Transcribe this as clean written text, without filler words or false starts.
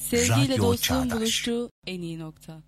Sevgiyle Radyo dostluğun Çağdaş. buluştuğu en iyi nokta.